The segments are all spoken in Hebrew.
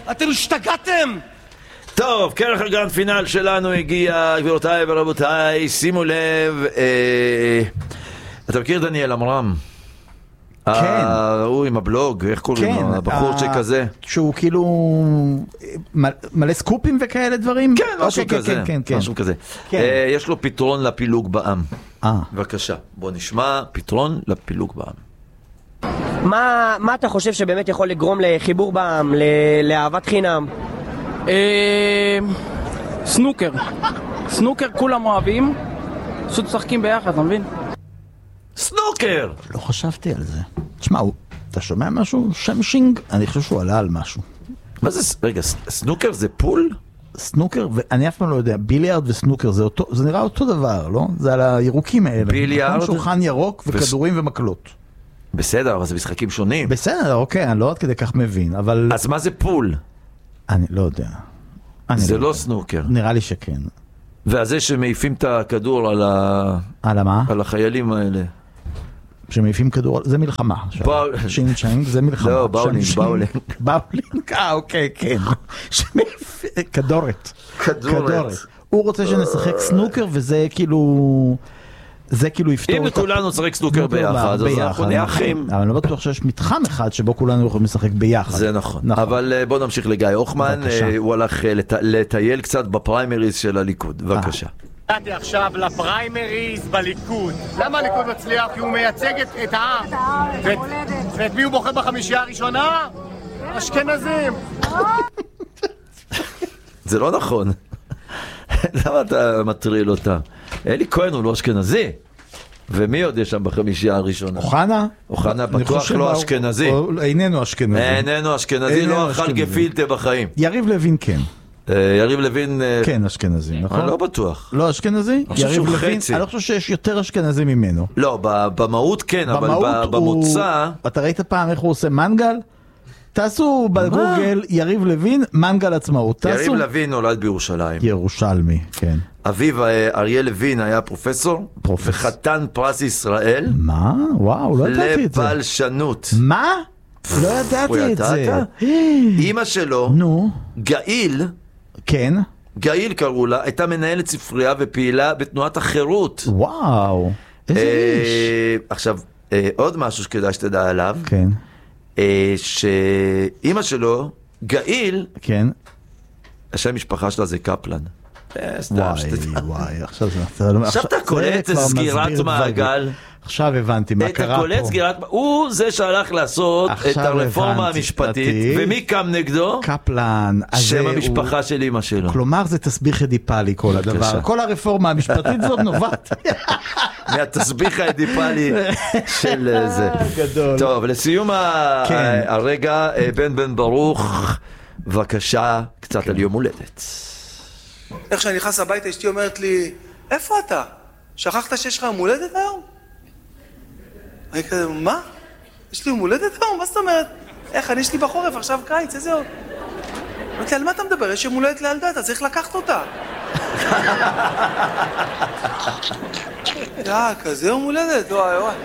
אתם השתגעתם? טוב, כרך הגרנד פינל שלנו הגיע, גבירותיי ורבותיי, שימו לב, אתה מכיר דניאל אמרם? כן. הוא עם הבלוג, איך קוראים לו? הבחור שכזה? שהוא כאילו מלא סקופים וכאלה דברים? כן, משהו כזה. משהו כזה. יש לו פתרון לפילוג בעם. בבקשה, בוא נשמע פתרון לפילוג בעם. מה אתה חושב שבאמת יכול לגרום לחיבור בעם, לאהבת חינם? סנוקר. סנוקר כולם אוהבים, פשוט משחקים ביחד, אתה מבין? סנוקר! לא חשבתי על זה. תשמע, אתה שומע משהו? שמשינג? אני חושב שהוא עלה על משהו. מה זה? רגע, סנוקר זה פול? סנוקר, ואני אף פעם לא יודע, ביליארד וסנוקר זה נראה אותו דבר, לא? זה על הירוקים האלה. ביליארד? שולחן ירוק וכדורים ומקלות. בסדר, אבל זה משחקים שונים. בסדר, אוקיי, אני לא עד כדי כך מבין, אבל... אז מה זה פול? אני לא יודע. זה לא סנוקר. נראה לי שכן. והזה שמעיפים את הכדור על מה? על החיילים האלה. שמעיפים כדור, זה מלחמה. שינג צ'יינג זה מלחמה. לא, באולינג. באולינג, אוקיי, כן. כדורת. הוא רוצה שנשחק סנוקר וזה כאילו... זה כאילו יפתור... אם כולנו נשחק סנוקר ביחד, אז אנחנו נהיה אחים. אבל אני לא בטוח שיש מתחם אחד שבו כולנו יכולים לשחק ביחד. זה נכון. אבל בוא נמשיך לגיא אוחמן, הוא הלך לטייל קצת בפריימריז של הליכוד. בבקשה. הגעתי עכשיו לפריימריז בליכוד. למה הליכוד מצליח? כי הוא מייצג את העם. ואת מי הוא בוחר בחמישייה הראשונה? אשכנזים. זה לא נכון. למה אתה מטריל אותם? אלי כהן הוא לא אשכנזי. ומי עוד יש שם בחמישייה הראשונה? אוחנה בטוח לא אשכנזי. איננו אשכנזי. איננו אשכנזי, לא אכל גפילטה בחיים. יריב לוין כן. יריב לוין... כן אשכנזי, נכון? אני לא בטוח. לא אשכנזי? יריב לוין, אני לא חושב שיש יותר אשכנזי ממנו. לא, במהות כן, אבל במוצא... אתה ראית פעם איך הוא עושה מנגל? תעשו בגוגל יריב לוין, מנגל עצמאות. יריב לוין נולד בירושלים. ירושלמי, כן. אביו אריה לוין היה פרופסור, וחתן פרס ישראל. מה? וואו, לא ידעתי את זה. לבלשנות. מה? לא ידעתי את זה. אמא שלו, גאיל, כן. גאיל קראו לה, הייתה מנהלת ספרייה ופעילה בתנועת החירות. וואו, איזה איש. עכשיו, עוד משהו שכדאי שתדע עליו. כן. שאמא שלו, גאיל, כן. השם משפחה שלה זה קפלן. וואי, עכשיו אתה קולט סגירת מעגל. עכשיו הבנתי מה קרה פה. הוא זה שהלך לעשות את הרפורמה המשפטית, ומי קם נגדו? קפלן. שם המשפחה של אמא שלו. כלומר זה תסביך אדיפלי כל הדבר. כל הרפורמה המשפטית זאת נובעת. מהתסביך האדיפלי של זה. גדול. טוב, לסיום הרגע, בן ברוך, בבקשה, קצת על יום הולדת. איך שאני נכנס הביתה, אשתי אומרת לי, איפה אתה? שכחת שיש לך יום הולדת היום? אני כזה, מה? יש לי יום הולדת היום? מה זאת אומרת? איך, אני יש לי בחורף, עכשיו קיץ, איזה עוד? אמרתי, על מה אתה מדבר? יש יום הולדת לילדה, אתה צריך לקחת אותה. כזה יום הולדת, וואי וואי.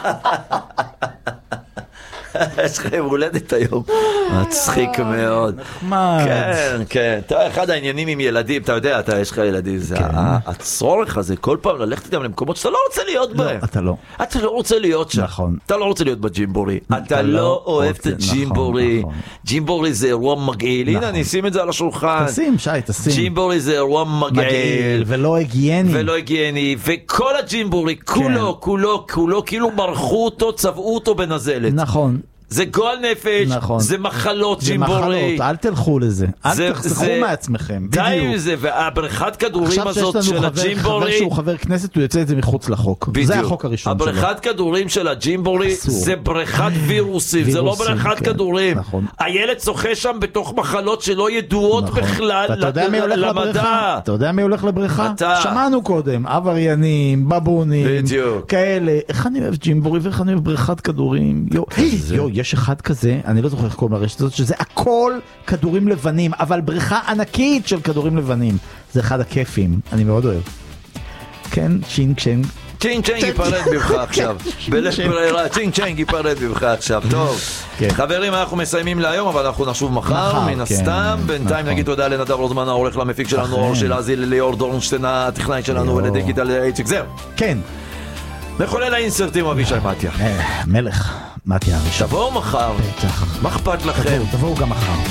יש לך יום הולדת היום. מצחיק מאוד. נחמד. כן, כן. אחד העניינים עם ילדים, אתה יודע, יש לך ילדים, זה הצורך הזה, כל פעם ללכת איתם למקומות שאתה לא רוצה להיות בהם. אתה לא. אתה לא רוצה להיות שם. נכון. אתה לא רוצה להיות בג'ימבורי. אתה לא אוהב את הג'ימבורי. ג'ימבורי זה אירוע מגעיל. הנה, אני אשים את זה על השולחן. תשים, שי, תשים. ג'ימבורי זה אירוע מגעיל. ולא הגיוני. ולא הגיוני. וכל הג'ימבורי, כולו, כאילו מרחו אותו, צבעו אותו בנזלת. נכון. זה גועל נפש, נכון. זה מחלות, זה ג'ימבורי. מחלות, אל תלכו לזה. אל תחסכו מעצמכם. די עם זה, והבריכת כדורים הזאת של הג'ימבורי... עכשיו שיש לנו חבר כנסת, הוא יוצא את זה מחוץ לחוק. בדיוק. זה החוק הראשון שלו. הבריכת כדורים של הג'ימבורי זה בריכת וירוסים, זה לא בריכת כדורים. נכון. הילד שוחה שם בתוך מחלות שלא ידועות בכלל למדע. אתה יודע מי הולך לבריכה? שמענו קודם, עבריינים, בבונים, כאלה. איך אני אוהב ג'ימבורי ואיך אני אוהב בריכת כדורים. יש אחד כזה, אני לא זוכר איך קוראים לרשת הזאת, שזה הכל כדורים לבנים, אבל בריכה ענקית של כדורים לבנים. זה אחד הכיפים, אני מאוד אוהב. כן, שינג, צ'ינג צ'ינג ייפרד ממך עכשיו. בלב ברירה, צ'ינג צ'ינג ייפרד ממך עכשיו. טוב, חברים, אנחנו מסיימים להיום, אבל אנחנו נשוב מחר, מן הסתם. בינתיים נגיד תודה לנדב רוזמן, העורך למפיק שלנו, אור של אזיל, ליאור דורנשטיין, הטכנאי שלנו, ולדיגיטל איציק. זהו. כן. לחולל האינסרטים אבישי מתיה. מלך מתיה הראשון. תבואו מחר. מה אכפת לכם? תבואו גם מחר.